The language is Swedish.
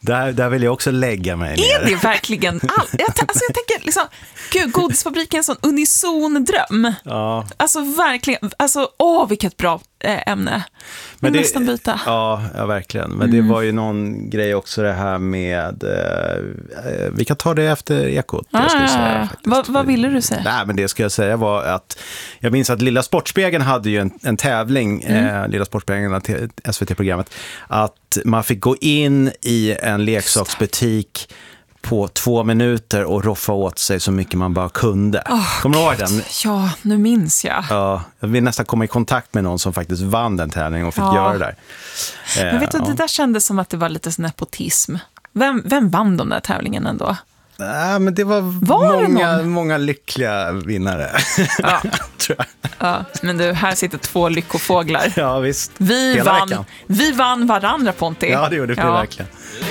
Där vill jag också lägga mig ner. Är det verkligen jag tänker liksom, gud, Godisfabriken är en sån unison dröm. Ja. Alltså verkligen, vilket bra ämne. Men nästan byta. Ja, verkligen. Men det var ju någon grej också det här med vi kan ta det efter Ekot. Vad ville du säga? Nej, men det ska jag säga var att jag minns att Lilla Sportspegeln hade ju en tävling, Lilla Sportspegeln, SVT-programmet, att man fick gå in i en leksaksbutik på 2 minuter och roffa åt sig så mycket man bara kunde. Kommer du ihåg den? Ja, nu minns jag. Ja, jag vill nästan komma i kontakt med någon som faktiskt vann den tävlingen och fick göra det där. Men vet du, det där kändes som att det var lite nepotism. Vem vann de där tävlingen ändå? Nej, men det var många lyckliga vinnare. Ja. Tror jag. Ja, men du, här sitter 2 lyckofåglar. Ja, visst. Vi vann varandra, Ponti. Ja, det gjorde vi verkligen.